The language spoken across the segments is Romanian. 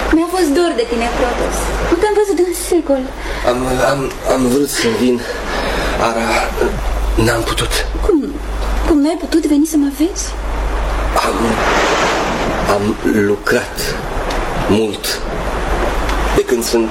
Mi-a fost dor de tine, Protos. Nu te-am văzut în secol. Am vrut să vin, Ara, n-am putut. Cum n-ai putut veni să mă vezi? Am lucrat mult de când sunt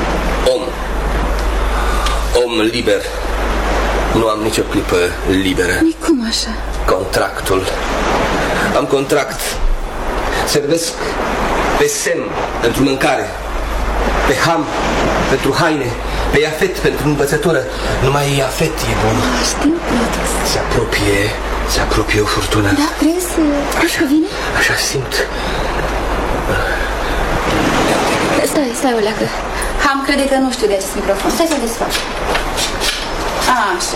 om liber. Nu am nicio clipă liberă. Cum așa? Contractul. Am contract. Servesc pe Sem pentru mâncare, pe Ham pentru haine, pe Iafet pentru învățătură. Numai Iafet e bun. Știu, Protos. Se apropie o furtună. Da, crezi că vine? Așa simt. Stai o leacă. Ham crede că nu știu de acest microfon. Stai să-l desfac. Așa.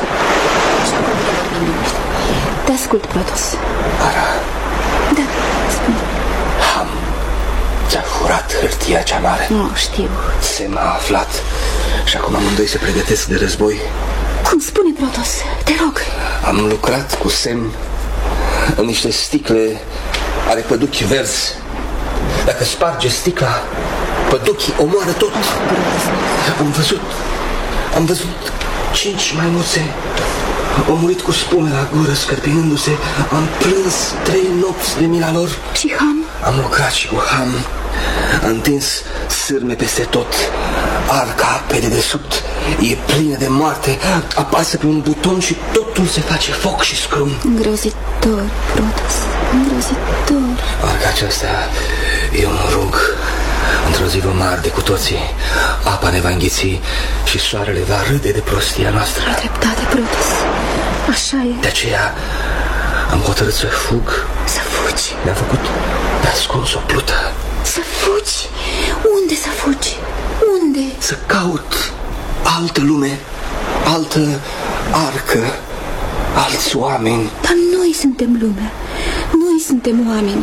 Te ascult, Protos. Ara. Da, spune. Ham ți-a furat hârtia cea mare. Nu, știu. Sem a aflat și acum amândoi se pregătesc de război. Cum spune, Protos? Te rog. Am lucrat cu Sem în niște sticle ale păduchi verzi. Dacă sparge sticla, păduchii omoară tot. Am văzut 5 maimuțe. Au murit cu spume la gură, scărpinându-se. Am plâns 3 nopți de mila lor. Și Ham? Am lucrat și cu Ham. Am întins sârme peste tot. Arca pe dedesubt e plină de moarte. Apasă pe un buton și totul se face foc și scrum. Îngrozitor, Protos, îngrozitor. Arca aceasta e un rug. Într-o zi vom arde cu toții. Apa ne va înghiți și soarele va râde de prostia noastră. Ai dreptate, Protos. Așa e. De aceea am hotărât să fug. Să fugi? Mi-a făcut pe ascuns o plută. Să fugi? Unde să fugi? Unde? Să caut altă lume, altă arcă, alți oameni. Dar noi suntem lumea. Noi suntem oameni.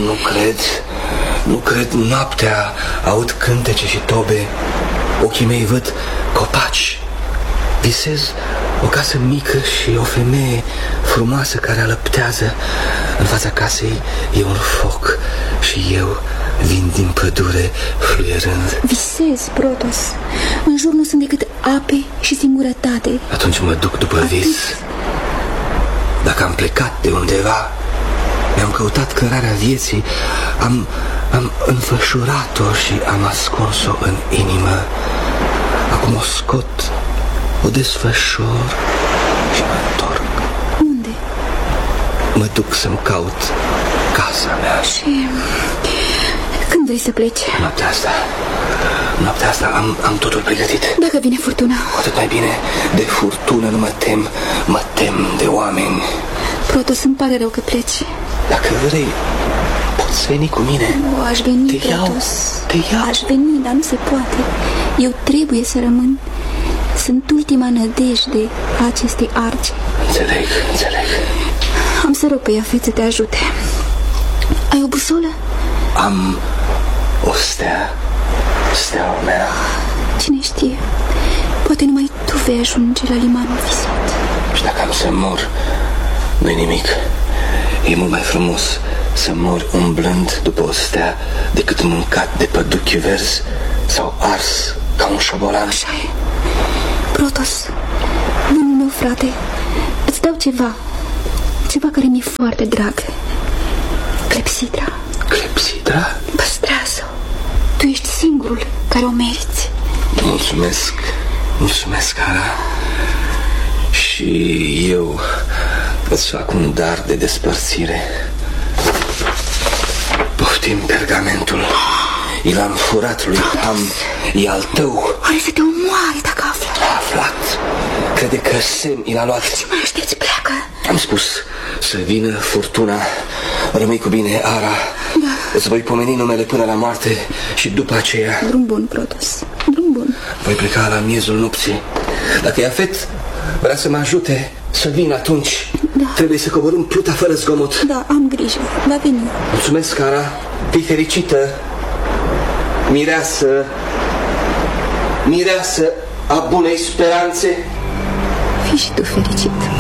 Nu cred. Noaptea aud cântece și tobe. Ochii mei văd copaci. Visez o casă mică și o femeie frumoasă care alăptează. În fața casei e un foc și eu vin din pădure fluierând. Visez, Protos. În jur nu sunt decât ape și singurătate. Atunci mă duc după vis. Dacă am plecat de undeva, mi-am căutat cărarea vieții, am înfășurat-o și am ascuns-o în inimă. Acum o scot, o desfășor și mă întorc. Unde? Mă duc să-mi caut casa mea. Și când vrei să pleci? Noaptea asta am totul pregătit. Dacă vine furtuna? Cu atât mai bine. De furtună nu mă tem de oameni. Protos, îmi pare rău că pleci. Dacă vrei, poți veni cu mine. Nu, aș veni, Protos. Te iau. Aș veni, dar nu se poate. Eu trebuie să rămân. Sunt ultima nădejde a acestei arci. Înțeleg. Am să rog pe Iafet să te ajute. Ai o busolă? Am o stea. Steaua mea. Cine știe, poate numai tu vei ajunge la limanul visat. Și dacă am să mor, nu-i nimic. E mult mai frumos să mori umblând după o stea decât mâncat de păduchi verzi sau ars ca un șobolan. Așa e. Protos, bunul meu frate, îți dau ceva care mi-e foarte drag. Clepsidra. Clepsidra? Păstrează-o. Tu ești singurul care o meriți. Mulțumesc, Ara. Și eu îți fac un dar de despărțire. Poftim pergamentul. I l-am furat lui Ham. E al tău. Are să te omoare dacă află. A aflat. Crede că Sem i l-a luat. Ce mai aștepți, pleacă. Am spus să vină furtuna. Rămâi cu bine, Ara. Da. Îți voi pomeni numele până la moarte și după aceea... Drum bun, Protos. Drum bun. Voi pleca la miezul nopții. Dacă Iafet vrea să mă ajute să vin atunci, da. Trebuie să coborâm pluta fără zgomot. Da, am grijă. Va veni. Mulțumesc, Ara. Fii fericită. Mireasă a bunei speranțe. Fii și tu fericit.